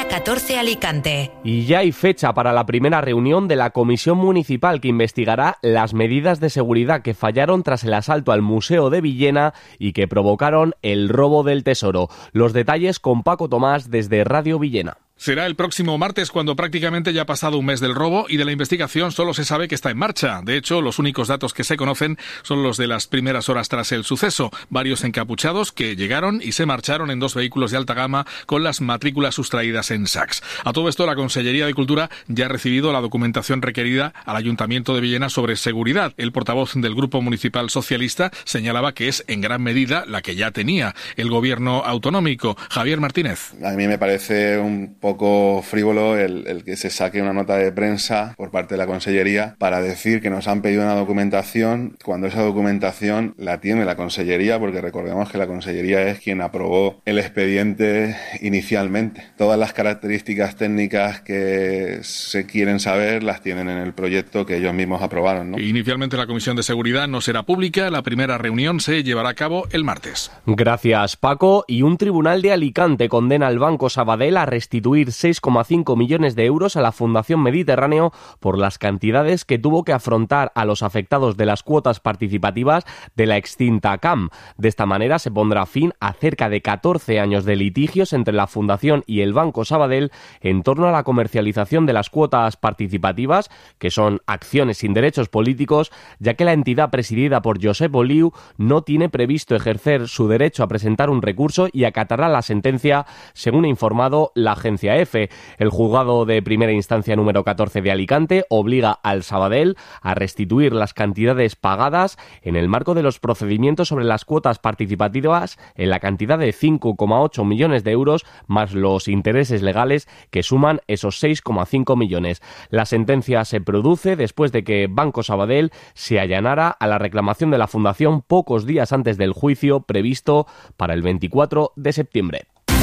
14 Alicante. Y ya hay fecha para la primera reunión de la Comisión Municipal que investigará las medidas de seguridad que fallaron tras el asalto al Museo de Villena y que provocaron el robo del tesoro. Los detalles con Paco Tomás desde Radio Villena. Será el próximo martes cuando prácticamente ya ha pasado un mes del robo y de la investigación solo se sabe que está en marcha. De hecho, los únicos datos que se conocen son los de las primeras horas tras el suceso. Varios encapuchados que llegaron y se marcharon en 2 vehículos de alta gama con las matrículas sustraídas en Saks. A todo esto, la Consellería de Cultura ya ha recibido la documentación requerida al Ayuntamiento de Villena sobre seguridad. El portavoz del Grupo Municipal Socialista señalaba que es en gran medida la que ya tenía el Gobierno autonómico. Javier Martínez. A mí me parece un poco frívolo el que se saque una nota de prensa por parte de la Consellería para decir que nos han pedido una documentación cuando esa documentación la tiene la Consellería, porque recordemos que la Consellería es quien aprobó el expediente inicialmente. Todas las características técnicas que se quieren saber las tienen en el proyecto que ellos mismos aprobaron, ¿no? Inicialmente la Comisión de Seguridad no será pública, la primera reunión se llevará a cabo el martes. Gracias, Paco. Y un tribunal de Alicante condena al Banco Sabadell a restituir 6,5 millones de euros a la Fundación Mediterráneo por las cantidades que tuvo que afrontar a los afectados de las cuotas participativas de la extinta CAM. De esta manera se pondrá fin a cerca de 14 años de litigios entre la Fundación y el Banco Sabadell en torno a la comercialización de las cuotas participativas, que son acciones sin derechos políticos, ya que la entidad presidida por Josep Oliu no tiene previsto ejercer su derecho a presentar un recurso y acatará la sentencia, según ha informado la agencia EFE. El juzgado de primera instancia número 14 de Alicante obliga al Sabadell a restituir las cantidades pagadas en el marco de los procedimientos sobre las cuotas participativas en la cantidad de 5,8 millones de euros más los intereses legales que suman esos 6,5 millones. La sentencia se produce después de que Banco Sabadell se allanara a la reclamación de la Fundación pocos días antes del juicio previsto para el 24 de septiembre.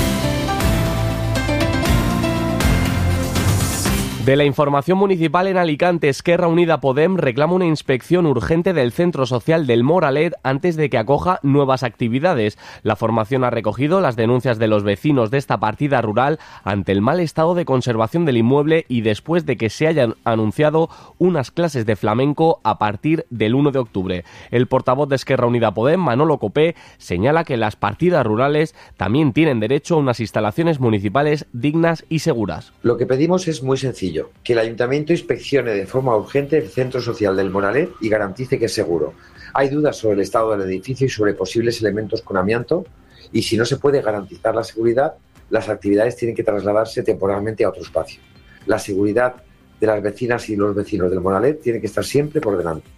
De la información municipal en Alicante, Esquerra Unida Podem reclama una inspección urgente del Centro Social del Moralet antes de que acoja nuevas actividades. La formación ha recogido las denuncias de los vecinos de esta partida rural ante el mal estado de conservación del inmueble y después de que se hayan anunciado unas clases de flamenco a partir del 1 de octubre. El portavoz de Esquerra Unida Podem, Manolo Copé, señala que las partidas rurales también tienen derecho a unas instalaciones municipales dignas y seguras. Lo que pedimos es muy sencillo: que el Ayuntamiento inspeccione de forma urgente el Centro Social del Moralet y garantice que es seguro. Hay dudas sobre el estado del edificio y sobre posibles elementos con amianto, y si no se puede garantizar la seguridad, las actividades tienen que trasladarse temporalmente a otro espacio. La seguridad de las vecinas y los vecinos del Moralet tiene que estar siempre por delante.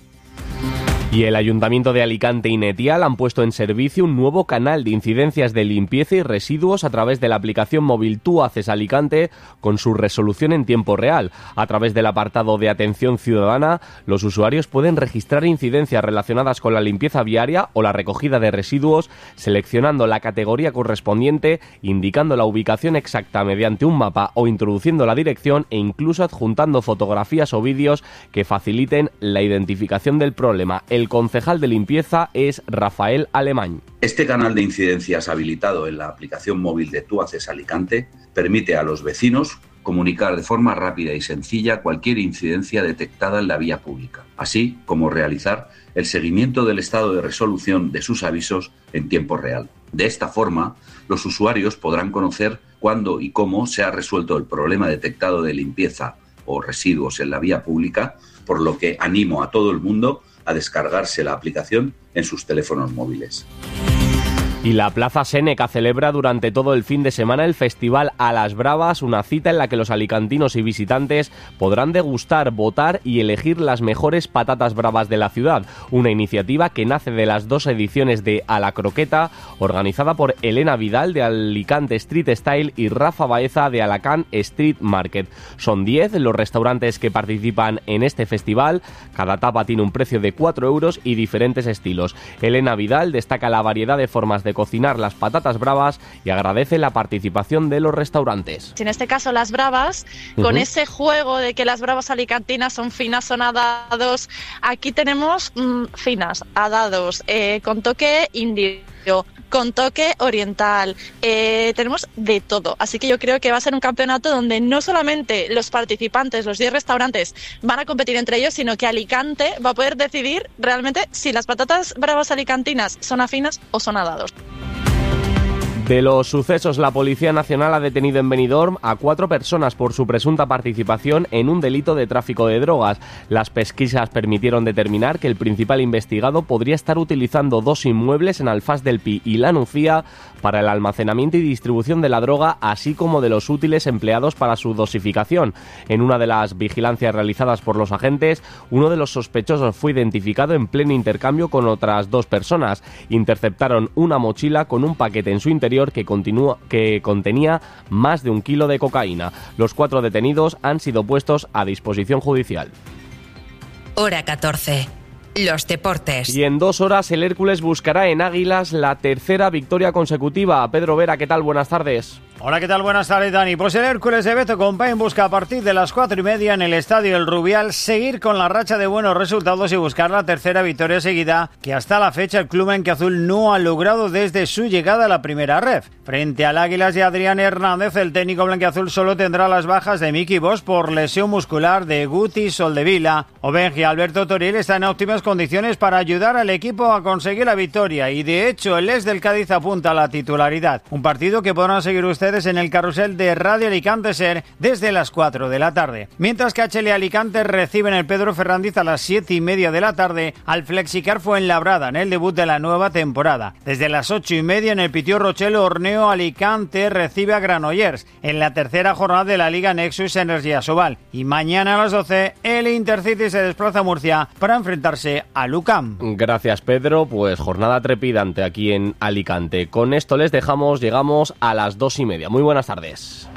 Y el Ayuntamiento de Alicante y Netial han puesto en servicio un nuevo canal de incidencias de limpieza y residuos a través de la aplicación móvil Tú Haces Alicante con su resolución en tiempo real. A través del apartado de atención ciudadana, los usuarios pueden registrar incidencias relacionadas con la limpieza viaria o la recogida de residuos, seleccionando la categoría correspondiente, indicando la ubicación exacta mediante un mapa o introduciendo la dirección e incluso adjuntando fotografías o vídeos que faciliten la identificación del problema. El concejal de limpieza es Rafael Alemán. Este canal de incidencias habilitado en la aplicación móvil de Tú Haces Alicante permite a los vecinos comunicar de forma rápida y sencilla cualquier incidencia detectada en la vía pública, así como realizar el seguimiento del estado de resolución de sus avisos en tiempo real. De esta forma, los usuarios podrán conocer cuándo y cómo se ha resuelto el problema detectado de limpieza o residuos en la vía pública, por lo que animo a todo el mundo a descargarse la aplicación en sus teléfonos móviles. Y la Plaza Séneca celebra durante todo el fin de semana el Festival A las Bravas, una cita en la que los alicantinos y visitantes podrán degustar, votar y elegir las mejores patatas bravas de la ciudad. Una iniciativa que nace de las 2 ediciones de A la Croqueta, organizada por Elena Vidal de Alicante Street Style y Rafa Baeza de Alacant Street Market. Son 10 los restaurantes que participan en este festival. Cada tapa tiene un precio de 4 euros y diferentes estilos. Elena Vidal destaca la variedad de formas de cocinar las patatas bravas y agradece la participación de los restaurantes. En este caso las bravas, con ese juego de que las bravas alicantinas son finas, son a dados, aquí tenemos finas, a dados, con toque indio, con toque oriental. Tenemos de todo, así que yo creo que va a ser un campeonato donde no solamente los participantes, los 10 restaurantes, van a competir entre ellos, sino que Alicante va a poder decidir realmente si las patatas bravas alicantinas son afinas o son a dados. De los sucesos, la Policía Nacional ha detenido en Benidorm a 4 personas por su presunta participación en un delito de tráfico de drogas. Las pesquisas permitieron determinar que el principal investigado podría estar utilizando 2 inmuebles en Alfás del Pi y La Nucía para el almacenamiento y distribución de la droga, así como de los útiles empleados para su dosificación. En una de las vigilancias realizadas por los agentes, uno de los sospechosos fue identificado en pleno intercambio con otras 2 personas. Interceptaron una mochila con un paquete en su interior que contenía más de 1 kilo de cocaína. Los 4 detenidos han sido puestos a disposición judicial. Hora 14. Los deportes. Y en 2 horas el Hércules buscará en Águilas la 3ª victoria consecutiva. Pedro Vera, ¿qué tal? Buenas tardes. Hola, ¿qué tal? Buenas tardes, Dani. Pues el Hércules de Beto Compain busca a partir de las 4:30 en el Estadio El Rubial seguir con la racha de buenos resultados y buscar la 3ª victoria seguida que hasta la fecha el club blanquiazul no ha logrado desde su llegada a la primera ref. Frente al Águilas de Adrián Hernández, el técnico blanquiazul solo tendrá las bajas de Miki Bosch por lesión muscular, de Guti, Soldevila. Obenji y Alberto Toril están en óptimas condiciones para ayudar al equipo a conseguir la victoria y de hecho el ex del Cádiz apunta a la titularidad. Un partido que podrán seguir ustedes en el carrusel de Radio Alicante Ser desde las 4 de la tarde. Mientras que HL Alicante reciben el Pedro Ferrandiz a las 7:30 de la tarde al Flexicar Fuenlabrada en el debut de la nueva temporada. Desde las 8:30 en el Pitió Rochelo Orneo Alicante recibe a Granollers en la 3ª jornada de la Liga Nexus Energía Sobal. Y mañana a las 12 el Intercity se desplaza a Murcia para enfrentarse a Lucam. Gracias, Pedro. Pues jornada trepidante aquí en Alicante. Con esto les dejamos, llegamos a las 2:30. Muy buenas tardes.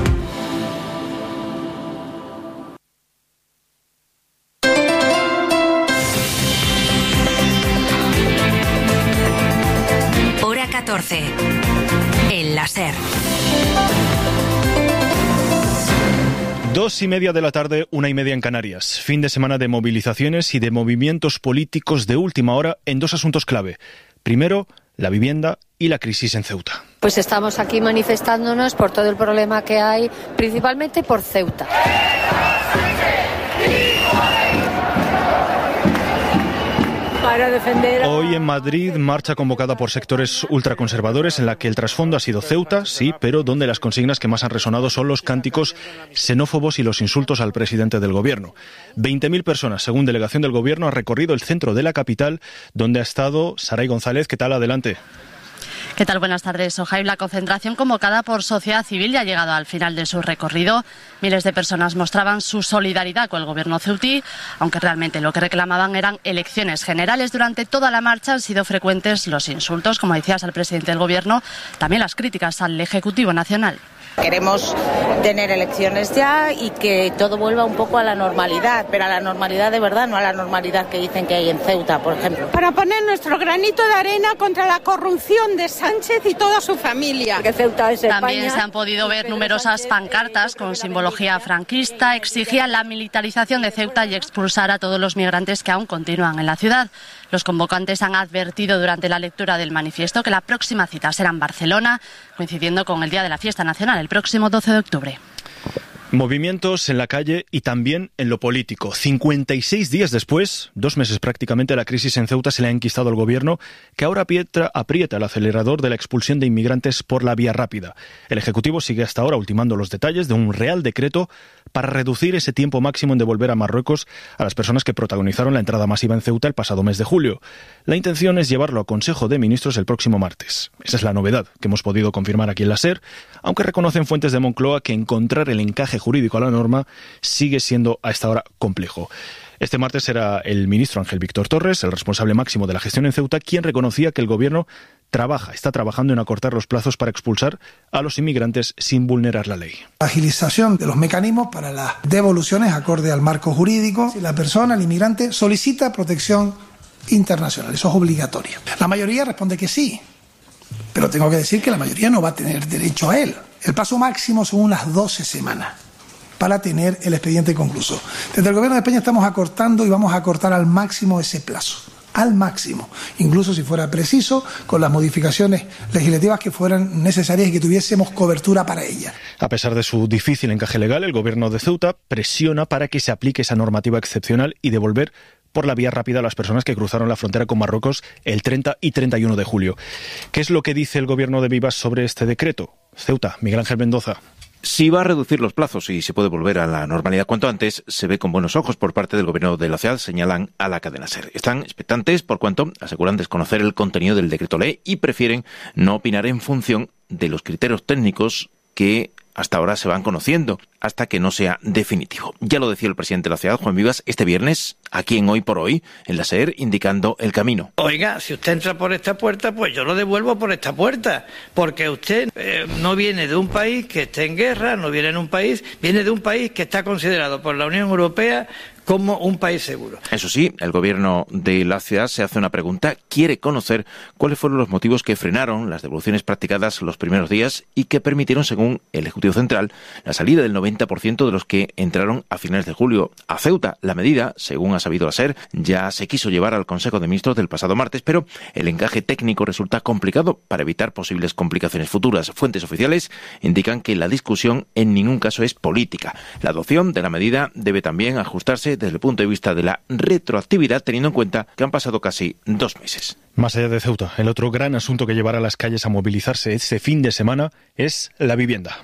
Hora 14. El láser. 2:30 de la tarde, 1:30 en Canarias. Fin de semana de movilizaciones y de movimientos políticos de última hora en 2 asuntos clave. Primero, la vivienda y la crisis en Ceuta. Pues estamos aquí manifestándonos por todo el problema que hay, principalmente por Ceuta. Para defender Hoy en Madrid, marcha convocada por sectores ultraconservadores en la que el trasfondo ha sido Ceuta, sí, pero donde las consignas que más han resonado son los cánticos xenófobos y los insultos al presidente del gobierno. 20.000 personas, según delegación del gobierno, han recorrido el centro de la capital, donde ha estado Saray González. ¿Qué tal? Adelante. ¿Qué tal? Buenas tardes, Ojai. La concentración convocada por Sociedad Civil ya ha llegado al final de su recorrido. Miles de personas mostraban su solidaridad con el gobierno ceutí, aunque realmente lo que reclamaban eran elecciones generales. Durante toda la marcha han sido frecuentes los insultos, como decías, al presidente del gobierno, también las críticas al Ejecutivo Nacional. Queremos tener elecciones ya y que todo vuelva un poco a la normalidad, pero a la normalidad de verdad, no a la normalidad que dicen que hay en Ceuta, por ejemplo. Para poner nuestro granito de arena contra la corrupción de Sánchez y toda su familia. Que Ceuta es España. También se han podido ver numerosas pancartas con simbología franquista. Exigían la militarización de Ceuta y expulsar a todos los migrantes que aún continúan en la ciudad. Los convocantes han advertido durante la lectura del manifiesto que la próxima cita será en Barcelona, coincidiendo con el Día de la Fiesta Nacional, el próximo 12 de octubre. Movimientos en la calle y también en lo político. 56 días después, 2 meses prácticamente, la crisis en Ceuta se le ha enquistado al gobierno, que ahora aprieta el acelerador de la expulsión de inmigrantes por la vía rápida. El Ejecutivo sigue hasta ahora ultimando los detalles de un real decreto para reducir ese tiempo máximo en devolver a Marruecos a las personas que protagonizaron la entrada masiva en Ceuta el pasado mes de julio. La intención es llevarlo a Consejo de Ministros el próximo martes. Esa es la novedad que hemos podido confirmar aquí en la SER, aunque reconocen fuentes de Moncloa que encontrar el encaje jurídico a la norma sigue siendo a esta hora complejo. Este martes será el ministro Ángel Víctor Torres, el responsable máximo de la gestión en Ceuta, quien reconocía que el gobierno está trabajando en acortar los plazos para expulsar a los inmigrantes sin vulnerar la ley. Agilización de los mecanismos para las devoluciones acorde al marco jurídico. Si la persona, el inmigrante, solicita protección internacional, eso es obligatorio. La mayoría responde que sí, pero tengo que decir que la mayoría no va a tener derecho a él. El plazo máximo son unas 12 semanas para tener el expediente concluso. Desde el Gobierno de España estamos acortando y vamos a acortar al máximo ese plazo. al máximo, incluso si fuera preciso, con las modificaciones legislativas que fueran necesarias y que tuviésemos cobertura para ellas. A pesar de su difícil encaje legal, el gobierno de Ceuta presiona para que se aplique esa normativa excepcional y devolver por la vía rápida a las personas que cruzaron la frontera con Marruecos el 30 y 31 de julio. ¿Qué es lo que dice el gobierno de Vivas sobre este decreto? Ceuta, Miguel Ángel Mendoza. Si va a reducir los plazos y se puede volver a la normalidad cuanto antes, se ve con buenos ojos por parte del gobierno de la ciudad, señalan a la cadena SER. Están expectantes por cuanto aseguran desconocer el contenido del decreto ley y prefieren no opinar en función de los criterios técnicos que hasta ahora se van conociendo, hasta que no sea definitivo. Ya lo decía el presidente de la ciudad, Juan Vivas, este viernes, aquí en Hoy por Hoy, en la SER, indicando el camino. Oiga, si usted entra por esta puerta, pues yo lo devuelvo por esta puerta, porque usted no viene de un país que esté en guerra, no viene de un país que está considerado por la Unión Europea como un país seguro. Eso sí, el gobierno de la ciudad se hace una pregunta, quiere conocer cuáles fueron los motivos que frenaron las devoluciones practicadas los primeros días y que permitieron, según el Ejecutivo Central, la salida del 90% de los que entraron a finales de julio a Ceuta. La medida, según ha sabido la SER, ya se quiso llevar al Consejo de Ministros del pasado martes, pero el encaje técnico resulta complicado para evitar posibles complicaciones futuras. Fuentes oficiales indican que la discusión en ningún caso es política. La adopción de la medida debe también ajustarse desde el punto de vista de la retroactividad, teniendo en cuenta que han pasado casi 2 meses. Más allá de Ceuta, el otro gran asunto que llevará a las calles a movilizarse este fin de semana es la vivienda.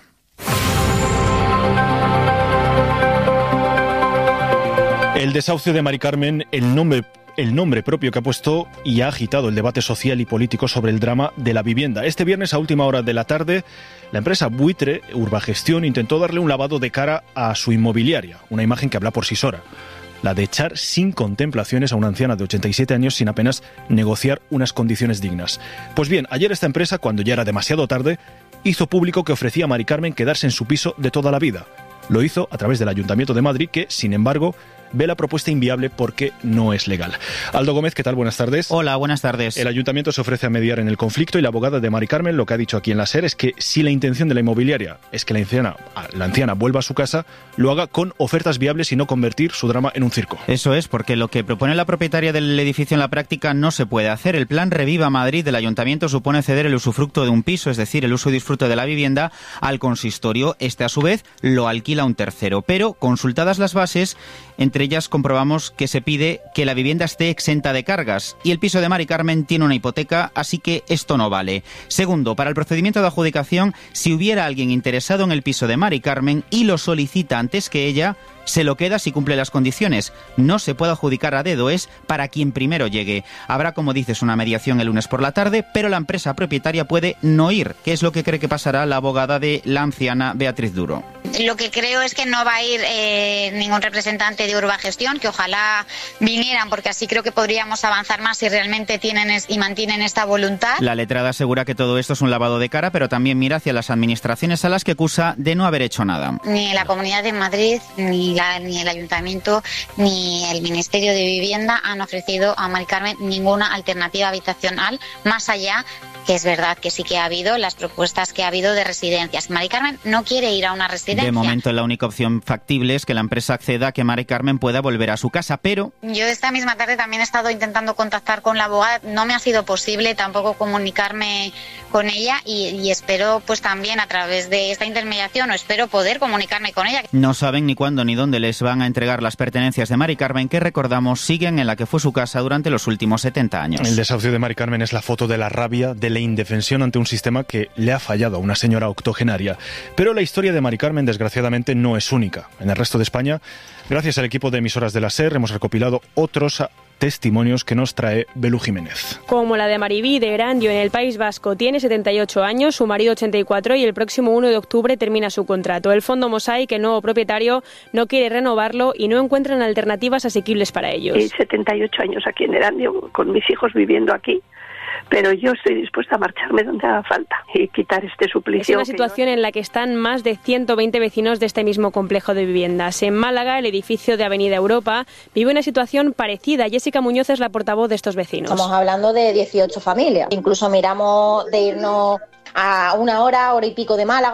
El desahucio de Mari Carmen, el nombre propio que ha puesto y ha agitado el debate social y político sobre el drama de la vivienda. Este viernes a última hora de la tarde, la empresa buitre Urbagestión intentó darle un lavado de cara a su inmobiliaria, una imagen que habla por sí sola. La de echar sin contemplaciones a una anciana de 87 años sin apenas negociar unas condiciones dignas. Pues bien, ayer esta empresa, cuando ya era demasiado tarde, hizo público que ofrecía a Mari Carmen quedarse en su piso de toda la vida. Lo hizo a través del Ayuntamiento de Madrid, que, sin embargo, ve la propuesta inviable porque no es legal. Aldo Gómez, ¿qué tal? Buenas tardes. Hola, buenas tardes. El Ayuntamiento se ofrece a mediar en el conflicto y la abogada de Mari Carmen lo que ha dicho aquí en la SER es que si la intención de la inmobiliaria es que la anciana vuelva a su casa, lo haga con ofertas viables y no convertir su drama en un circo. Eso es, porque lo que propone la propietaria del edificio en la práctica no se puede hacer. El plan Reviva Madrid del Ayuntamiento supone ceder el usufructo de un piso, es decir, el uso y disfrute de la vivienda, al consistorio. Este, a su vez, lo alquila un tercero. Pero, consultadas las bases, entre ellas comprobamos que se pide que la vivienda esté exenta de cargas y el piso de Mari Carmen tiene una hipoteca, así que esto no vale. Segundo, para el procedimiento de adjudicación, si hubiera alguien interesado en el piso de Mari Carmen y lo solicita antes que ella, se lo queda si cumple las condiciones. No se puede adjudicar a dedo, es para quien primero llegue. Habrá, como dices, una mediación el lunes por la tarde, pero la empresa propietaria puede no ir. ¿Qué es lo que cree que pasará la abogada de la anciana Beatriz Duro? Lo que creo es que no va a ir ningún representante de Urbagestión, que ojalá vinieran, porque así creo que podríamos avanzar más si realmente tienen y mantienen esta voluntad. La letrada asegura que todo esto es un lavado de cara, pero también mira hacia las administraciones a las que acusa de no haber hecho nada. Ni la Comunidad de Madrid, ni el Ayuntamiento, ni el Ministerio de Vivienda han ofrecido a Mari Carmen ninguna alternativa habitacional, más allá que es verdad que sí que ha habido las propuestas que ha habido de residencias. Mari Carmen no quiere ir a una residencia. De momento la única opción factible es que la empresa acceda a que Mari Carmen pueda volver a su casa, pero... Yo esta misma tarde también he estado intentando contactar con la abogada, no me ha sido posible tampoco comunicarme con ella y espero pues también a través de esta intermediación, o espero poder comunicarme con ella. No saben ni cuándo ni dónde les van a entregar las pertenencias de Mari Carmen, que recordamos siguen en la que fue su casa durante los últimos 70 años. El desahucio de Mari Carmen es la foto de la rabia, de la indefensión ante un sistema que le ha fallado a una señora octogenaria. Pero la historia de Mari Carmen, desgraciadamente, no es única. En el resto de España, gracias al equipo de emisoras de la SER, hemos recopilado otros testimonios que nos trae Belú Jiménez. Como la de Maribí de Erandio en el País Vasco. Tiene 78 años, su marido 84 y el próximo 1 de octubre termina su contrato. El Fondo Mosaic, el nuevo propietario, no quiere renovarlo y no encuentran alternativas asequibles para ellos. 78 años aquí en Erandio, con mis hijos viviendo aquí. Pero yo estoy dispuesta a marcharme donde haga falta y quitar este suplicio. Es una situación en la que están más de 120 vecinos de este mismo complejo de viviendas. En Málaga, el edificio de Avenida Europa vive una situación parecida. Jessica Muñoz es la portavoz de estos vecinos. Estamos hablando de 18 familias. Incluso miramos de irnos a una hora y pico de Málaga,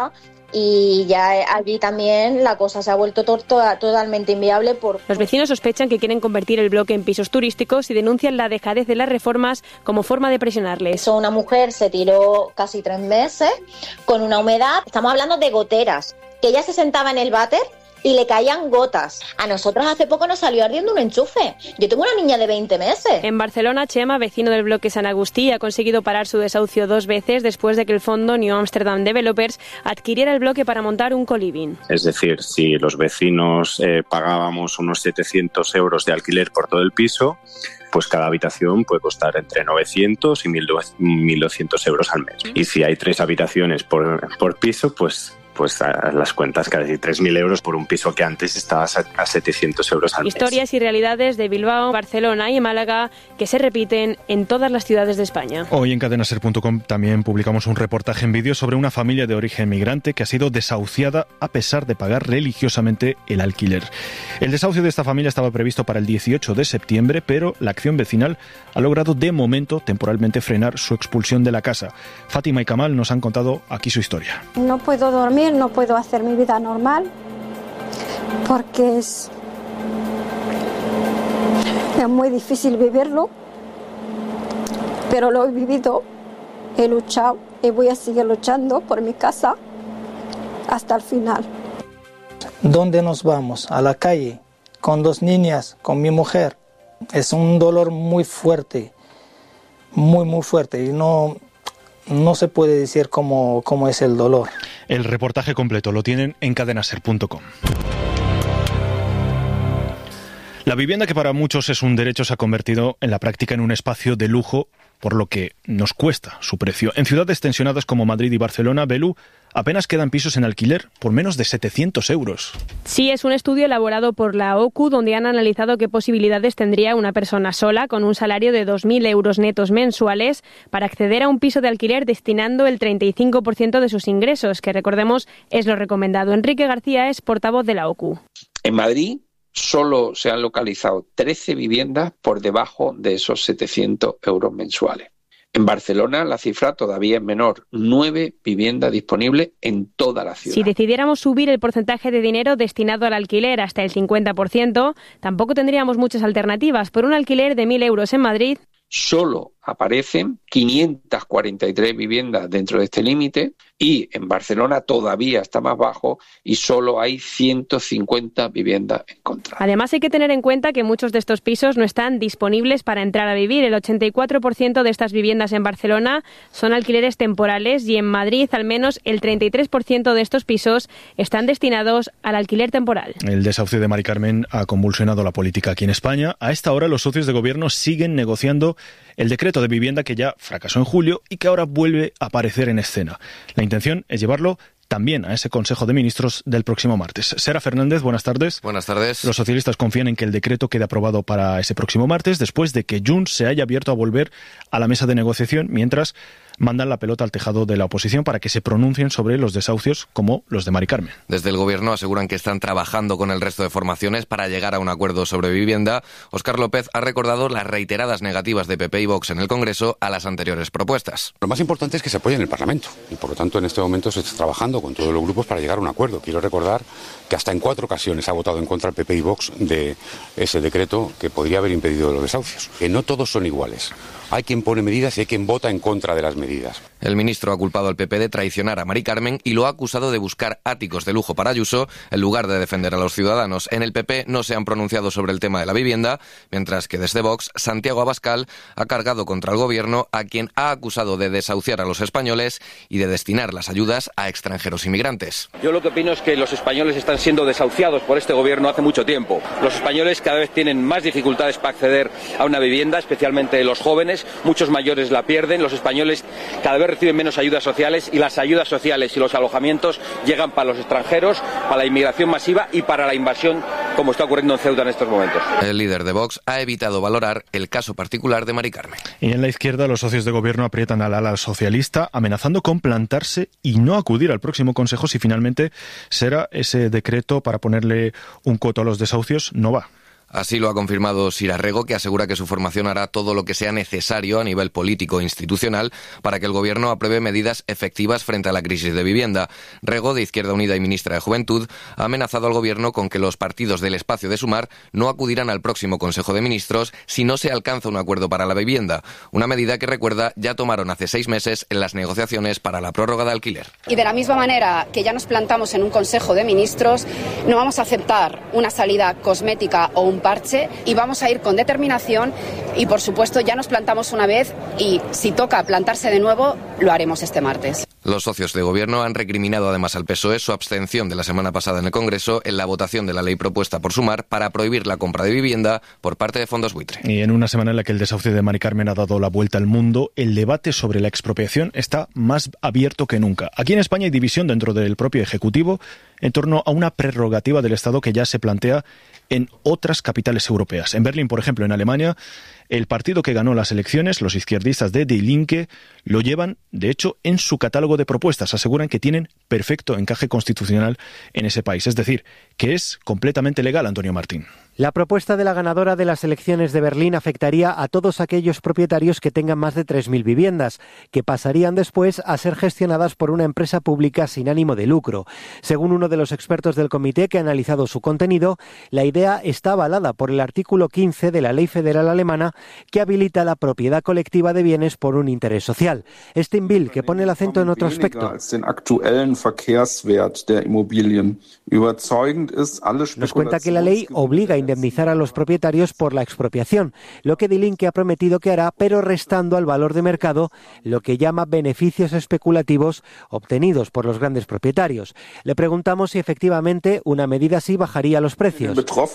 y ya allí también la cosa se ha vuelto totalmente inviable. Los vecinos sospechan que quieren convertir el bloque en pisos turísticos y denuncian la dejadez de las reformas como forma de presionarles. Una mujer se tiró casi 3 meses con una humedad, estamos hablando de goteras, que ella se sentaba en el váter y le caían gotas. A nosotros hace poco nos salió ardiendo un enchufe. Yo tengo una niña de 20 meses. En Barcelona, Chema, vecino del bloque San Agustí, ha conseguido parar su desahucio 2 veces después de que el fondo New Amsterdam Developers adquiriera el bloque para montar un co-living. Es decir, si los vecinos pagábamos unos 700 euros de alquiler por todo el piso, pues cada habitación puede costar entre 900 y 1.200 euros al mes. Y si hay 3 habitaciones por piso, pues a las cuentas, casi 3.000 euros por un piso que antes estaba a 700 euros al mes. Historias y realidades de Bilbao, Barcelona y Málaga que se repiten en todas las ciudades de España. Hoy en cadenaser.com también publicamos un reportaje en vídeo sobre una familia de origen migrante que ha sido desahuciada a pesar de pagar religiosamente el alquiler. El desahucio de esta familia estaba previsto para el 18 de septiembre, pero la acción vecinal ha logrado de momento temporalmente frenar su expulsión de la casa. Fátima y Kamal nos han contado aquí su historia. No puedo dormir, no puedo hacer mi vida normal porque es muy difícil vivirlo, pero lo he vivido, he luchado y voy a seguir luchando por mi casa hasta el final. ¿Dónde nos vamos? A la calle, con 2 niñas, con mi mujer. Es un dolor muy fuerte, muy fuerte, y no se puede decir cómo es el dolor. El reportaje completo lo tienen en cadenaser.com. La vivienda, que para muchos es un derecho, se ha convertido en la práctica en un espacio de lujo, por lo que nos cuesta su precio. En ciudades tensionadas como Madrid y Barcelona, Belú, apenas quedan pisos en alquiler por menos de 700 euros. Sí, es un estudio elaborado por la OCU donde han analizado qué posibilidades tendría una persona sola con un salario de 2.000 euros netos mensuales para acceder a un piso de alquiler destinando el 35% de sus ingresos, que recordemos es lo recomendado. Enrique García es portavoz de la OCU. En Madrid solo se han localizado 13 viviendas por debajo de esos 700 euros mensuales. En Barcelona la cifra todavía es menor, 9 viviendas disponibles en toda la ciudad. Si decidiéramos subir el porcentaje de dinero destinado al alquiler hasta el 50%, tampoco tendríamos muchas alternativas. Por un alquiler de 1.000 euros en Madrid, solo aparecen 543 viviendas dentro de este límite y en Barcelona todavía está más bajo y solo hay 150 viviendas encontradas. Además, hay que tener en cuenta que muchos de estos pisos no están disponibles para entrar a vivir. El 84% de estas viviendas en Barcelona son alquileres temporales y en Madrid al menos el 33% de estos pisos están destinados al alquiler temporal. El desahucio de Mari Carmen ha convulsionado la política aquí en España. A esta hora los socios de gobierno siguen negociando el decreto de vivienda que ya fracasó en julio y que ahora vuelve a aparecer en escena. La intención es llevarlo también a ese Consejo de Ministros del próximo martes. Sara Fernández, buenas tardes. Buenas tardes. Los socialistas confían en que el decreto quede aprobado para ese próximo martes, después de que Junts se haya abierto a volver a la mesa de negociación, mientras mandan la pelota al tejado de la oposición para que se pronuncien sobre los desahucios como los de Mari Carmen. Desde el Gobierno aseguran que están trabajando con el resto de formaciones para llegar a un acuerdo sobre vivienda. Óscar López ha recordado las reiteradas negativas de PP y Vox en el Congreso a las anteriores propuestas. Lo más importante es que se apoye en el Parlamento y por lo tanto en este momento se está trabajando con todos los grupos para llegar a un acuerdo. Quiero recordar que hasta en 4 ocasiones ha votado en contra el PP y Vox de ese decreto que podría haber impedido los desahucios. Que no todos son iguales. Hay quien pone medidas y hay quien vota en contra de las medidas. El ministro ha culpado al PP de traicionar a Mari Carmen y lo ha acusado de buscar áticos de lujo para Ayuso en lugar de defender a los ciudadanos. En el PP no se han pronunciado sobre el tema de la vivienda, mientras que desde Vox, Santiago Abascal ha cargado contra el Gobierno, a quien ha acusado de desahuciar a los españoles y de destinar las ayudas a extranjeros inmigrantes. Yo lo que opino es que los españoles están siendo desahuciados por este Gobierno hace mucho tiempo. Los españoles cada vez tienen más dificultades para acceder a una vivienda, especialmente los jóvenes. Muchos mayores la pierden. Los españoles cada vez reciben menos ayudas sociales y las ayudas sociales y los alojamientos llegan para los extranjeros, para la inmigración masiva y para la invasión, como está ocurriendo en Ceuta en estos momentos. El líder de Vox ha evitado valorar el caso particular de Mari Carmen. Y en la izquierda, los socios de gobierno aprietan al ala socialista, amenazando con plantarse y no acudir al próximo Consejo si finalmente será ese decreto para ponerle un coto a los desahucios no va. Así lo ha confirmado Sira Rego, que asegura que su formación hará todo lo que sea necesario a nivel político e institucional para que el Gobierno apruebe medidas efectivas frente a la crisis de vivienda. Rego, de Izquierda Unida y ministra de Juventud, ha amenazado al Gobierno con que los partidos del espacio de Sumar no acudirán al próximo Consejo de Ministros si no se alcanza un acuerdo para la vivienda. Una medida que, recuerda, ya tomaron hace 6 meses en las negociaciones para la prórroga de alquiler. Y de la misma manera que ya nos plantamos en un Consejo de Ministros, no vamos a aceptar una salida cosmética o un parche y vamos a ir con determinación y, por supuesto, ya nos plantamos una vez y si toca plantarse de nuevo, lo haremos este martes. Los socios de Gobierno han recriminado además al PSOE su abstención de la semana pasada en el Congreso en la votación de la ley propuesta por Sumar para prohibir la compra de vivienda por parte de fondos buitre. Y en una semana en la que el desahucio de Mari Carmen ha dado la vuelta al mundo, el debate sobre la expropiación está más abierto que nunca. Aquí en España hay división dentro del propio Ejecutivo en torno a una prerrogativa del Estado que ya se plantea en otras capitales europeas. En Berlín, por ejemplo, en Alemania, el partido que ganó las elecciones, los izquierdistas de Die Linke, lo llevan, de hecho, en su catálogo de propuestas. Aseguran que tienen perfecto encaje constitucional en ese país. Es decir, que es completamente legal, Antonio Martín. La propuesta de la ganadora de las elecciones de Berlín afectaría a todos aquellos propietarios que tengan más de 3.000 viviendas, que pasarían después a ser gestionadas por una empresa pública sin ánimo de lucro. Según uno de los expertos del comité que ha analizado su contenido, la idea está avalada por el artículo 15 de la Ley Federal Alemana, que habilita la propiedad colectiva de bienes por un interés social. Steinbill, que pone el acento en otro aspecto. Nos cuenta que la ley obliga a indemnizar a los propietarios por la expropiación, lo que Die Linke ha prometido que hará, pero restando al valor de mercado lo que llama beneficios especulativos obtenidos por los grandes propietarios. Le preguntamos si efectivamente una medida así bajaría los precios.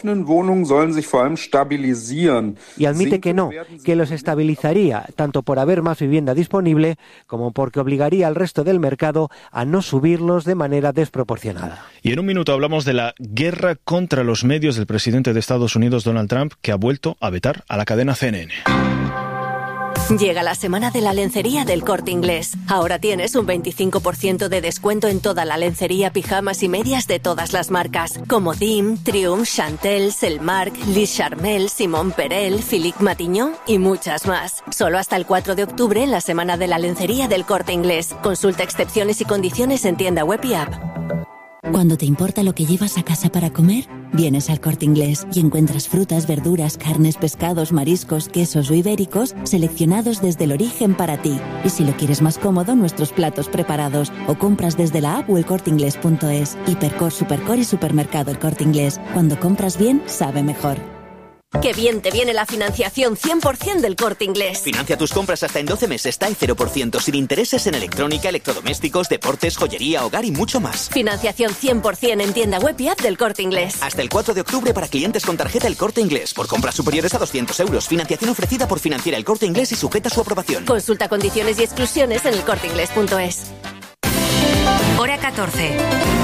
Y admite que no, que los estabilizaría, tanto por haber más vivienda disponible como porque obligaría al resto del mercado a no subirlos de manera desproporcionada. Y en un minuto hablamos de la guerra contra los medios del presidente de Estados Unidos, Donald Trump, que ha vuelto a vetar a la cadena CNN. Llega la semana de la lencería del Corte Inglés. Ahora tienes un 25% de descuento en toda la lencería, pijamas y medias de todas las marcas, como Dim, Triumph, Chantel, Selmark, Liz Charmel, Simon Perel, Philippe Matignon y muchas más. Solo hasta el 4 de octubre en la semana de la lencería del Corte Inglés. Consulta excepciones y condiciones en tienda web y app. Cuando te importa lo que llevas a casa para comer, vienes al Corte Inglés y encuentras frutas, verduras, carnes, pescados, mariscos, quesos o ibéricos seleccionados desde el origen para ti. Y si lo quieres más cómodo, nuestros platos preparados o compras desde la app o elcorteinglés.es. Hipercor, Supercor y Supermercado El Corte Inglés. Cuando compras bien, sabe mejor. ¡Qué bien te viene la financiación 100% del Corte Inglés! Financia tus compras hasta en 12 meses, TAE 0%, sin intereses en electrónica, electrodomésticos, deportes, joyería, hogar y mucho más. Financiación 100% en tienda web y app del Corte Inglés. Hasta el 4 de octubre para clientes con tarjeta El Corte Inglés. Por compras superiores a 200 euros. Financiación ofrecida por Financiera El Corte Inglés y sujeta a su aprobación. Consulta condiciones y exclusiones en elcorteinglés.es. Hora 14.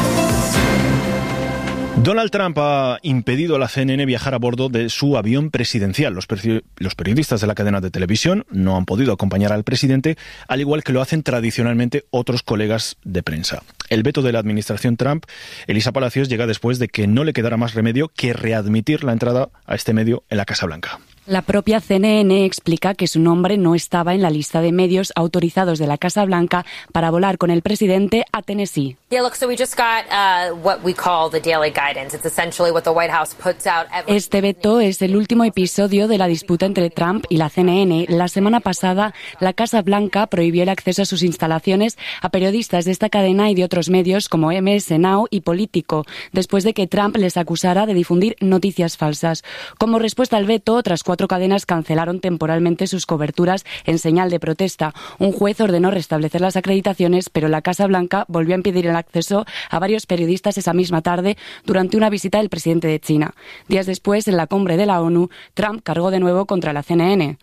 Donald Trump ha impedido a la CNN viajar a bordo de su avión presidencial. Los periodistas de la cadena de televisión no han podido acompañar al presidente, al igual que lo hacen tradicionalmente otros colegas de prensa. El veto de la administración Trump, Elisa Palacios, llega después de que no le quedara más remedio que readmitir la entrada a este medio en la Casa Blanca. La propia CNN explica que su nombre no estaba en la lista de medios autorizados de la Casa Blanca para volar con el presidente a Tennessee. Este veto es el último episodio de la disputa entre Trump y la CNN. La semana pasada, la Casa Blanca prohibió el acceso a sus instalaciones a periodistas de esta cadena y de otros medios como MS Now y Político, después de que Trump les acusara de difundir noticias falsas. Como respuesta al veto, otras 4 cadenas cancelaron temporalmente sus coberturas en señal de protesta. Un juez ordenó restablecer las acreditaciones, pero la Casa Blanca volvió a impedir el acceso a varios periodistas esa misma tarde durante una visita del presidente de China. Días después, en la cumbre de la ONU, Trump cargó de nuevo contra la CNN.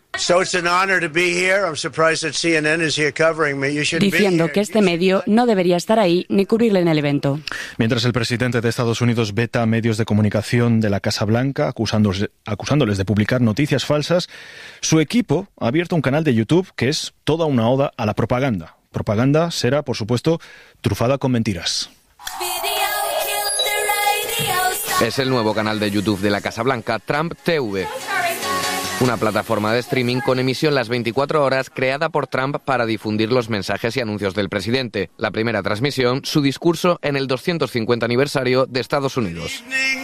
Diciendo que este medio no debería estar ahí ni cubrirle en el evento. Mientras el presidente de Estados Unidos veta a medios de comunicación de la Casa Blanca acusándoles de publicar noticias falsas, su equipo ha abierto un canal de YouTube que es toda una oda a la propaganda. Propaganda será, por supuesto, trufada con mentiras. Es el nuevo canal de YouTube de la Casa Blanca, Trump TV. Una plataforma de streaming con emisión las 24 horas creada por Trump para difundir los mensajes y anuncios del presidente. La primera transmisión, su discurso en el 250 aniversario de Estados Unidos.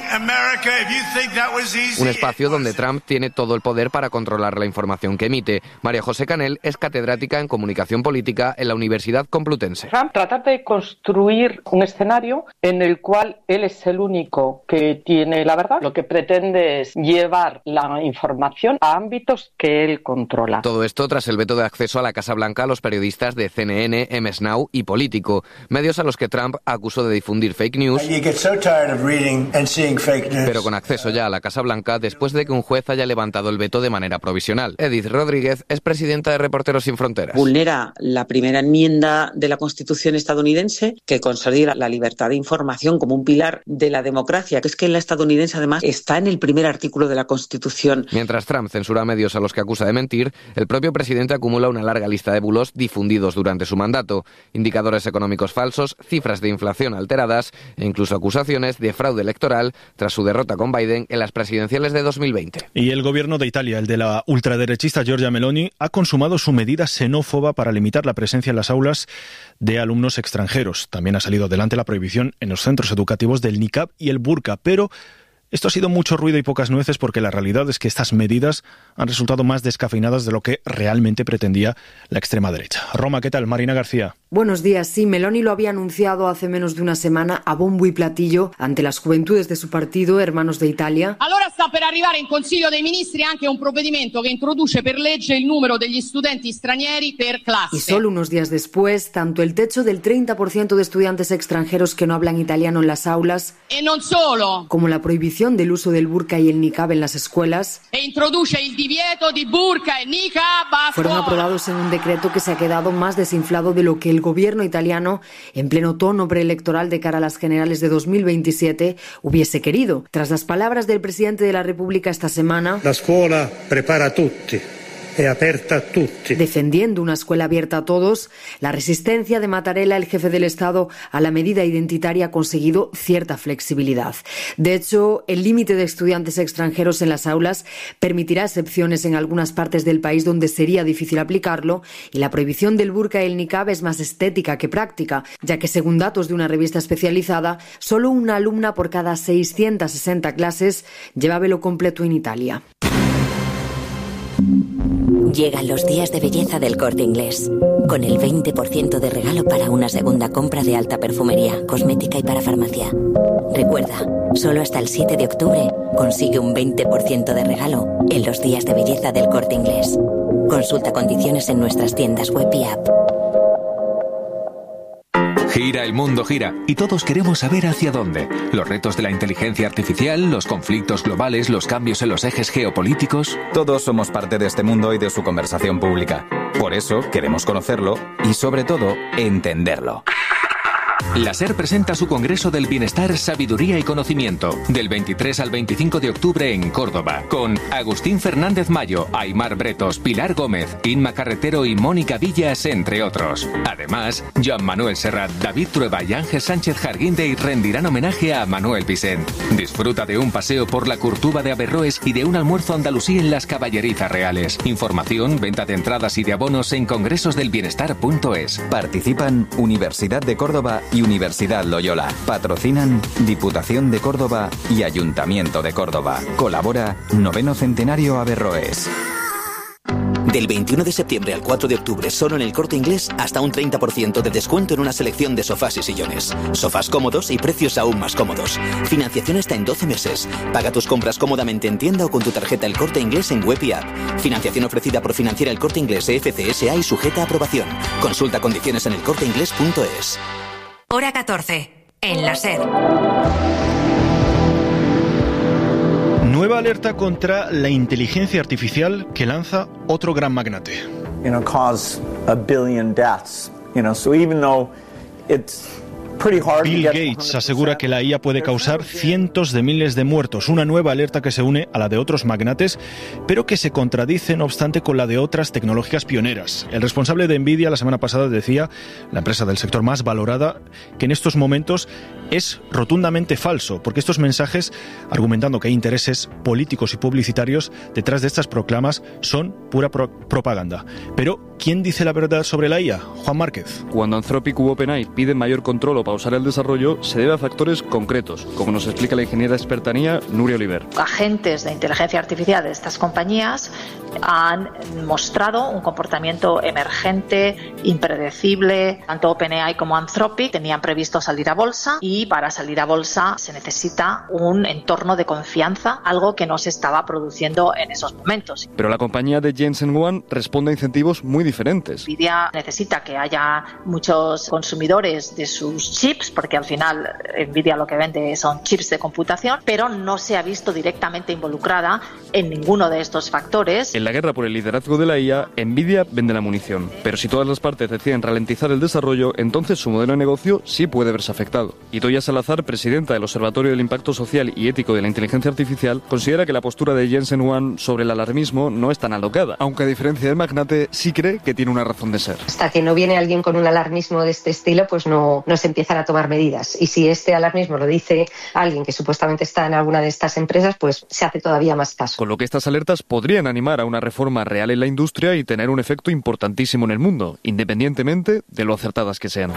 Un espacio donde Trump tiene todo el poder para controlar la información que emite. María José Canel es catedrática en comunicación política en la Universidad Complutense. Trump trata de construir un escenario en el cual él es el único que tiene la verdad. Lo que pretende es llevar la información a ámbitos que él controla. Todo esto tras el veto de acceso a la Casa Blanca a los periodistas de CNN, MS Now y Político, medios a los que Trump acusó de difundir fake news, pero con acceso ya a la Casa Blanca después de que un juez haya levantado el veto de manera provisional. Edith Rodríguez es presidenta de Reporteros Sin Fronteras. Vulnera la primera enmienda de la Constitución estadounidense, que consolida la libertad de información como un pilar de la democracia, que es que la estadounidense además está en el primer artículo de la Constitución. Mientras Trump censura medios a los que acusa de mentir, el propio presidente acumula una larga lista de bulos difundidos durante su mandato, indicadores económicos falsos, cifras de inflación alteradas e incluso acusaciones de fraude electoral tras su derrota con Biden en las presidenciales de 2020. Y el gobierno de Italia, el de la ultraderechista Giorgia Meloni, ha consumado su medida xenófoba para limitar la presencia en las aulas de alumnos extranjeros. También ha salido adelante la prohibición en los centros educativos del niqab y el burka, pero esto ha sido mucho ruido y pocas nueces porque la realidad es que estas medidas han resultado más descafeinadas de lo que realmente pretendía la extrema derecha. Roma, ¿qué tal? Marina García. Buenos días. Sí, Meloni lo había anunciado hace menos de una semana a bombo y platillo ante las juventudes de su partido, Hermanos de Italia. Allora sta per arrivare in Consiglio dei Ministri anche un provvedimento che introduce per legge il numero degli studenti stranieri per classe. Y solo unos días después, tanto el techo del 30% de estudiantes extranjeros que no hablan italiano en las aulas, e non solo, como la prohibición del uso del burka y el niqab en las escuelas, e introduce il divieto di burka e niqab a fueron aprobados en un decreto que se ha quedado más desinflado de lo que el gobierno italiano, en pleno tono preelectoral de cara a las generales de 2027, hubiese querido. Tras las palabras del presidente de la República esta semana, la scuola prepara a tutti. Aperta a tutti. Defendiendo una escuela abierta a todos, la resistencia de Mattarella, el jefe del Estado, a la medida identitaria ha conseguido cierta flexibilidad. De hecho, el límite de estudiantes extranjeros en las aulas permitirá excepciones en algunas partes del país donde sería difícil aplicarlo, y la prohibición del burka y el niqab es más estética que práctica, ya que según datos de una revista especializada, solo una alumna por cada 660 clases lleva velo completo en Italia. Llegan los días de belleza del Corte Inglés, con el 20% de regalo para una segunda compra de alta perfumería, cosmética y para farmacia. Recuerda, solo hasta el 7 de octubre consigue un 20% de regalo en los días de belleza del Corte Inglés. Consulta condiciones en nuestras tiendas web y app. Gira, el mundo gira, y todos queremos saber hacia dónde. Los retos de la inteligencia artificial, los conflictos globales, los cambios en los ejes geopolíticos. Todos somos parte de este mundo y de su conversación pública. Por eso queremos conocerlo y, sobre todo, entenderlo. La SER presenta su Congreso del Bienestar, Sabiduría y Conocimiento, del 23 al 25 de octubre en Córdoba, con Agustín Fernández Mayo, Aymar Bretos, Pilar Gómez, Inma Carretero y Mónica Villas, entre otros. Además, Joan Manuel Serrat, David Trueba y Ángel Sánchez Jarguindey rendirán homenaje a Manuel Vicent. Disfruta de un paseo por la Curtuba de Averroes y de un almuerzo andalusí en las Caballerizas Reales. Información, venta de entradas y de abonos en congresosdelbienestar.es. Participan Universidad de Córdoba y Universidad Loyola. Patrocinan Diputación de Córdoba y Ayuntamiento de Córdoba. Colabora 9º Centenario Averroes. Del 21 de septiembre al 4 de octubre, solo en el Corte Inglés, hasta un 30% de descuento en una selección de sofás y sillones. Sofás cómodos y precios aún más cómodos. Financiación hasta en 12 meses. Paga tus compras cómodamente en tienda o con tu tarjeta El Corte Inglés en web y app. Financiación ofrecida por Financiera El Corte Inglés FCSA y sujeta a aprobación. Consulta condiciones en elcorteinglés.es. Hora 14, en la SER. Nueva alerta contra la inteligencia artificial que lanza otro gran magnate. Cause 1 billion deaths. So even though it's Bill Gates asegura que la IA puede causar cientos de miles de muertos, una nueva alerta que se une a la de otros magnates, pero que se contradice, no obstante, con la de otras tecnológicas pioneras. El responsable de Nvidia la semana pasada decía, la empresa del sector más valorada, que en estos momentos es rotundamente falso, porque estos mensajes, argumentando que hay intereses políticos y publicitarios detrás de estas proclamas, son pura propaganda. Pero, ¿quién dice la verdad sobre la IA? Juan Márquez. Cuando Anthropic u OpenAI piden mayor control o pausar el desarrollo, se debe a factores concretos, como nos explica la ingeniera experta en IA, Nuria Oliver. Agentes de inteligencia artificial de estas compañías han mostrado un comportamiento emergente, impredecible. Tanto OpenAI como Anthropic tenían previsto salir a bolsa y para salir a bolsa se necesita un entorno de confianza, algo que no se estaba produciendo en esos momentos. Pero la compañía de Jensen Huang responde a incentivos muy diferentes. Nvidia necesita que haya muchos consumidores de sus chips, porque al final Nvidia lo que vende son chips de computación, pero no se ha visto directamente involucrada en ninguno de estos factores. En la guerra por el liderazgo de la IA, Nvidia vende la munición, pero si todas las partes deciden ralentizar el desarrollo, entonces su modelo de negocio sí puede verse afectado. Y Toya Salazar, presidenta del Observatorio del Impacto Social y Ético de la Inteligencia Artificial, considera que la postura de Jensen Huang sobre el alarmismo no es tan alocada, aunque a diferencia del magnate sí cree que tiene una razón de ser. Hasta que no viene alguien con un alarmismo de este estilo, pues no se empiezan a tomar medidas. Y si este alarmismo lo dice alguien que supuestamente está en alguna de estas empresas, pues se hace todavía más caso. Con lo que estas alertas podrían animar a una reforma real en la industria y tener un efecto importantísimo en el mundo, independientemente de lo acertadas que sean.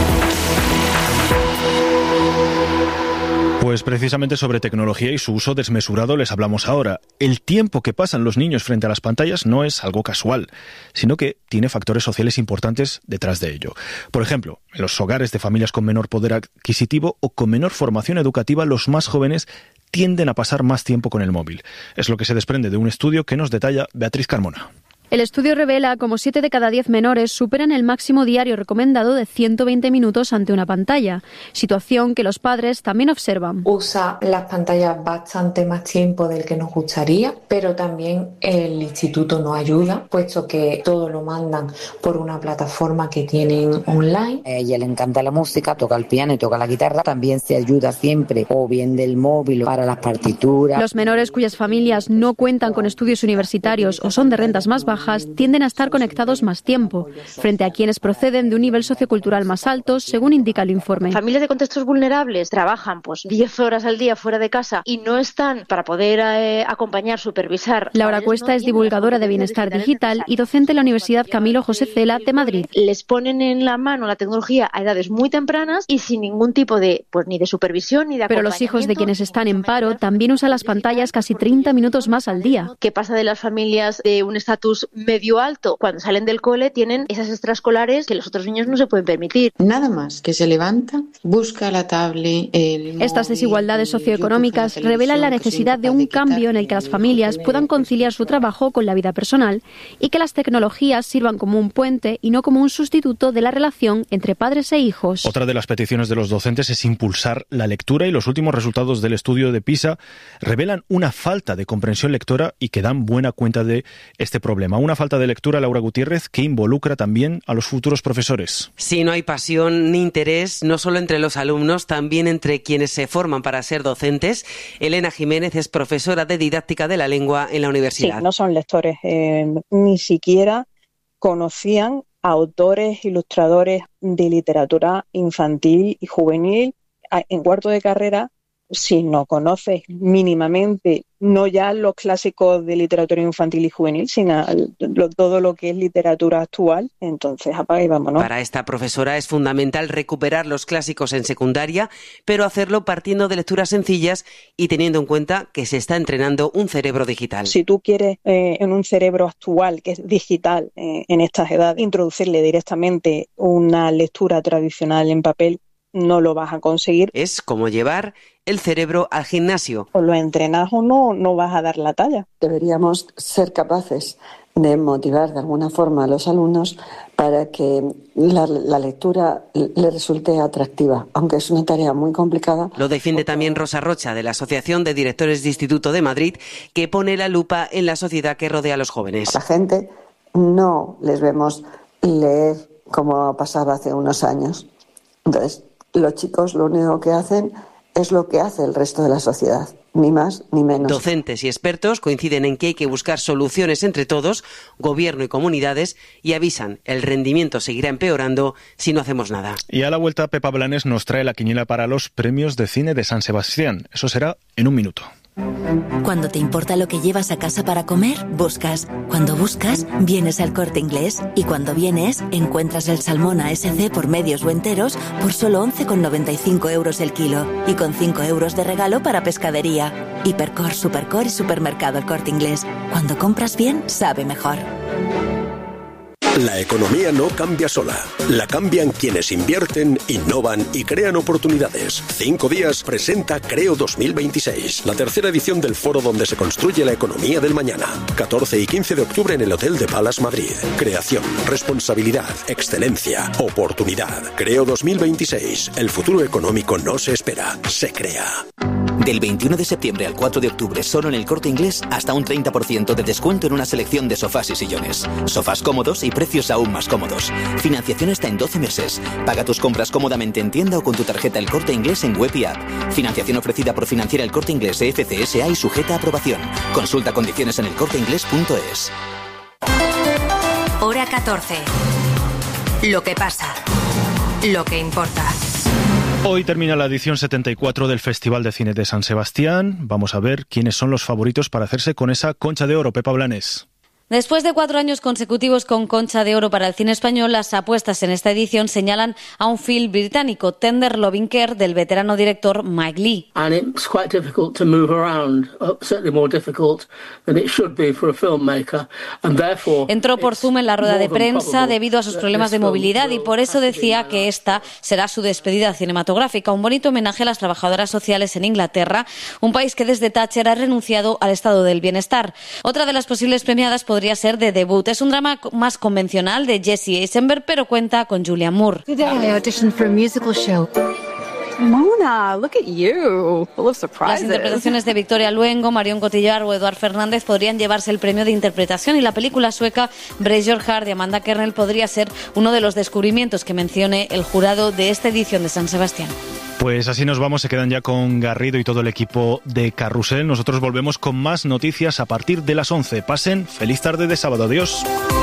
Pues precisamente sobre tecnología y su uso desmesurado les hablamos ahora. El tiempo que pasan los niños frente a las pantallas no es algo casual, sino que tiene factores sociales importantes detrás de ello. Por ejemplo, en los hogares de familias con menor poder adquisitivo o con menor formación educativa, los más jóvenes tienden a pasar más tiempo con el móvil. Es lo que se desprende de un estudio que nos detalla Beatriz Carmona. El estudio revela cómo 7 de cada 10 menores superan el máximo diario recomendado de 120 minutos ante una pantalla, situación que los padres también observan. Usa las pantallas bastante más tiempo del que nos gustaría, pero también el instituto nos ayuda, puesto que todo lo mandan por una plataforma que tienen online. A ella le encanta la música, toca el piano y toca la guitarra, también se ayuda siempre o bien del móvil para las partituras. Los menores cuyas familias no cuentan con estudios universitarios o son de rentas más bajas tienden a estar conectados más tiempo, frente a quienes proceden de un nivel sociocultural más alto, según indica el informe. Familias de contextos vulnerables trabajan 10 horas al día fuera de casa y no están para poder acompañar, supervisar. Laura Cuesta es divulgadora de bienestar digital y docente en la Universidad Camilo José Cela de Madrid. Les ponen en la mano la tecnología a edades muy tempranas y sin ningún tipo de ni de supervisión ni de acompañamiento. Pero los hijos de quienes están en paro también usan las pantallas casi 30 minutos más al día. ¿Qué pasa de las familias de un estatus medio alto? Cuando salen del cole tienen esas extraescolares que los otros niños no se pueden permitir. Nada más que se levanta, busca la tablet, el móvil. Estas desigualdades socioeconómicas revelan la necesidad de un cambio en el que las familias puedan conciliar su trabajo con la vida personal y que las tecnologías sirvan como un puente y no como un sustituto de la relación entre padres e hijos. Otra de las peticiones de los docentes es impulsar la lectura y los últimos resultados del estudio de PISA revelan una falta de comprensión lectora y que dan buena cuenta de este problema. Una falta de lectura, Laura Gutiérrez, que involucra también a los futuros profesores. Sí, no hay pasión ni interés, no solo entre los alumnos, también entre quienes se forman para ser docentes. Elena Jiménez es profesora de didáctica de la lengua en la universidad. Sí, no son lectores, ni siquiera conocían a autores, ilustradores de literatura infantil y juvenil en cuarto de carrera. Si no conoces mínimamente, no ya los clásicos de literatura infantil y juvenil, sino todo lo que es literatura actual, entonces apaga y vámonos. Para esta profesora es fundamental recuperar los clásicos en secundaria, pero hacerlo partiendo de lecturas sencillas y teniendo en cuenta que se está entrenando un cerebro digital. Si tú quieres en un cerebro actual, que es digital en estas edades, introducirle directamente una lectura tradicional en papel, no lo vas a conseguir. Es como llevar el cerebro al gimnasio. O lo entrenas o no vas a dar la talla. Deberíamos ser capaces de motivar de alguna forma a los alumnos para que la lectura le resulte atractiva, aunque es una tarea muy complicada. Lo defiende también Rosa Rocha, de la Asociación de Directores de Instituto de Madrid, que pone la lupa en la sociedad que rodea a los jóvenes. La gente no les vemos leer como pasaba hace unos años. Entonces, Los chicos lo único que hacen es lo que hace el resto de la sociedad, ni más ni menos. Docentes y expertos coinciden en que hay que buscar soluciones entre todos, gobierno y comunidades, y avisan, el rendimiento seguirá empeorando si no hacemos nada. Y a la vuelta, Pepa Blanes nos trae la quiniela para los premios de cine de San Sebastián. Eso será en un minuto. Cuando te importa lo que llevas a casa para comer, buscas. Cuando buscas, vienes al Corte Inglés. Y cuando vienes, encuentras el salmón ASC por medios o enteros por solo 11,95 euros el kilo. Y con 5 euros de regalo para pescadería. Hipercor, Supercor y Supermercado El Corte Inglés. Cuando compras bien, sabe mejor. La economía no cambia sola. La cambian quienes invierten, innovan y crean oportunidades. 5 días presenta Creo 2026, la tercera edición del foro donde se construye la economía del mañana. 14 y 15 de octubre en el Hotel de Palace Madrid. Creación, responsabilidad, excelencia, oportunidad. Creo 2026. El futuro económico no se espera, se crea. Del 21 de septiembre al 4 de octubre, solo en el Corte Inglés, hasta un 30% de descuento en una selección de sofás y sillones. Sofás cómodos y precios aún más cómodos. Financiación hasta en 12 meses. Paga tus compras cómodamente en tienda o con tu tarjeta El Corte Inglés en web y app. Financiación ofrecida por Financiera El Corte Inglés FCSA y sujeta a aprobación. Consulta condiciones en elcorteinglés.es. Hora 14. Lo que pasa. Lo que importa. Hoy termina la edición 74 del Festival de Cine de San Sebastián. Vamos a ver quiénes son los favoritos para hacerse con esa Concha de Oro. Pepa Blanes. Después de 4 años consecutivos con Concha de Oro para el cine español, las apuestas en esta edición señalan a un film británico, Tender Loving Care, del veterano director Mike Leigh. And it's quite difficult to move around, certainly more difficult than it should be for a filmmaker, and therefore entró por Zoom en la rueda de prensa debido a sus problemas de movilidad y por eso decía que esta será su despedida cinematográfica, un bonito homenaje a las trabajadoras sociales en Inglaterra, un país que desde Thatcher ha renunciado al estado del bienestar. Otra de las posibles premiadas podría ser The Debut. Es un drama más convencional de Jesse Eisenberg, pero cuenta con Julianne Moore. Today I auditioned for a musical show. Mona, look at you, full of surprises. Las interpretaciones de Victoria Luengo, Marion Cotillard o Eduard Fernández podrían llevarse el premio de interpretación y la película sueca Brace Your Heart de Amanda Kernell podría ser uno de los descubrimientos que mencione el jurado de esta edición de San Sebastián. Pues así nos vamos, se quedan ya con Garrido y todo el equipo de Carrusel. Nosotros volvemos con más noticias a partir de las 11. Pasen feliz tarde de sábado. Adiós.